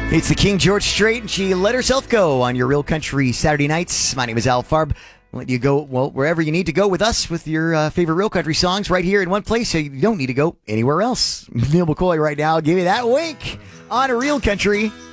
It's the King George Strait, and she let herself go on your Real Country Saturday nights. My name is Al Farb. I'll let you go wherever you need to go with us with your favorite Real Country songs right here in one place, so you don't need to go anywhere else. Neil McCoy right now, give you that wink on Real Country